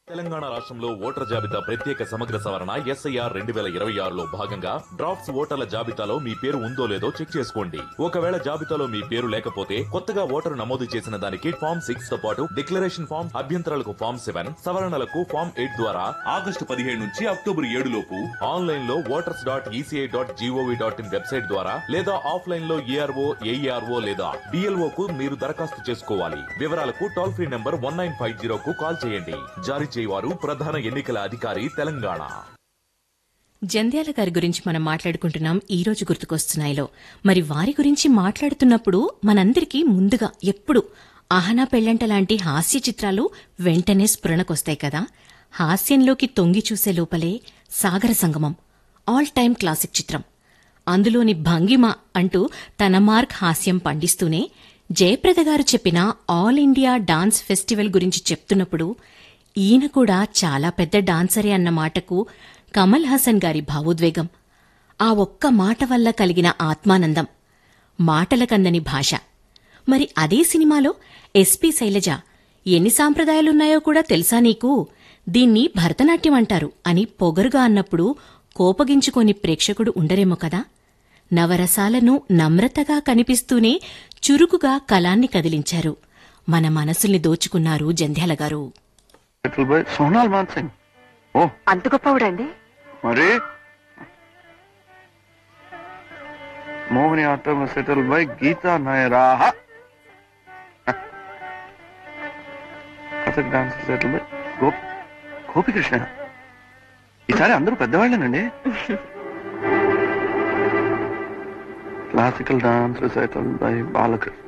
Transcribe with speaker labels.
Speaker 1: తెలంగాణ రాష్ట్రంలో ఓటర్ల జాబితా ప్రత్యేక సమగ్ర సవరణ SIR 2026లో భాగంగా డ్రాఫ్ట్స్ ఓటర్ల జాబితాలో మీ పేరు ఉందో లేదో చెక్ చేసుకోండి. ఒకవేళ జాబితాలో మీ పేరు లేకపోతే కొత్తగా ఓటరు నమోదు చేసిన దానికి ఫామ్ 6 తో పాటు డిక్లరేషన్ ఫామ్, అభ్యంతరాలకు ఫామ్ 7, సవరణలకు ఫామ్ 8 ద్వారా ఆగస్టు 17 నుంచి అక్టోబర్ 7 లోపు ఆన్లైన్ లో voters.eci.gov.in వెబ్సైట్ ద్వారా లేదా ఆఫ్లైన్ లో ARO, AERO లేదా BLO కు మీరు దరఖాస్తు చేసుకోవాలి. వివరాలకు టోల్ ఫ్రీ నంబర్ 1950 కు కాల్ చేయండి. జారీ చేయవారు ప్రధాన ఎన్నికల అధికారి తెలంగాణ.
Speaker 2: జంధ్యాల గారి గురించి మనం మాట్లాడుకుంటున్నాం ఈ రోజు గుర్తుకొస్తున్నాయిలో. మరి వారి గురించి మాట్లాడుతున్నప్పుడు మనందరికీ ముందుగా ఎప్పుడు ఆహనా పెళ్లంట లాంటి హాస్య చిత్రాలు వెంటనే స్ఫురణకొస్తాయి కదా. హాస్యంలోకి తొంగి చూసే లోపలే సాగర సంగమం ఆల్ టైమ్ క్లాసిక్ చిత్రం. అందులోని భంగిమ అంటూ తన మార్క్ హాస్యం పండిస్తూనే జయప్రద గారు చెప్పిన ఆల్ ఇండియా డాన్స్ ఫెస్టివల్ గురించి చెప్తున్నప్పుడు ఈయన కూడా చాలా పెద్ద డాన్సరే అన్న మాటకు కమల్ హాసన్ గారి భావోద్వేగం, ఆ ఒక్క మాట వల్ల కలిగిన ఆత్మానందం, మాటలకందని భాష. మరి అదే సినిమాలో SP శైలజ ఎన్ని సాంప్రదాయాలున్నాయో కూడా తెలుసా నీకు, దీన్ని భరతనాట్యం అంటారు అని పొగరుగా అన్నప్పుడు కోపగించుకోని ప్రేక్షకుడు ఉండరేమో కదా. నవరసాలను నమ్రతగా కనిపిస్తూనే చురుకుగా కళాన్ని కదిలించారు. మన మనసుల్ని దోచుకున్నారు జంధ్యాల గారు.
Speaker 3: సోనాల్ మాన్సింగ్
Speaker 4: అంత గొప్పవాడండి.
Speaker 3: మరి Mohini atom settle by Gita నాయరాహ. Kathak dance settle by Gopikrishna. ఈసారి అందరూ పెద్దవాళ్ళేనండి. Classical dance settle by Balakrishna.